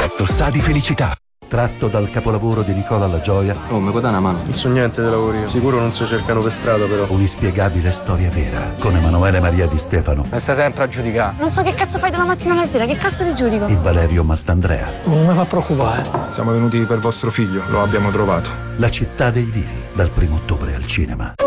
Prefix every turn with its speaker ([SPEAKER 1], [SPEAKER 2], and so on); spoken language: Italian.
[SPEAKER 1] Lotto sa di felicità.
[SPEAKER 2] Tratto dal capolavoro di Nicola La Gioia.
[SPEAKER 3] Oh, mi può dare una mano?
[SPEAKER 4] Non so niente di lavoro. Sicuro non si cercano per strada, però.
[SPEAKER 2] Un'inspiegabile storia vera con Emanuele Maria Di Stefano.
[SPEAKER 3] Mi stai sempre a giudicare.
[SPEAKER 5] Non so che cazzo fai dalla mattina alla sera, che cazzo ti giudico?
[SPEAKER 2] E Valerio Mastandrea.
[SPEAKER 4] Non mi fa preoccupare.
[SPEAKER 6] Siamo venuti per vostro figlio, lo abbiamo trovato.
[SPEAKER 2] La città dei vivi, dal 1° ottobre al cinema.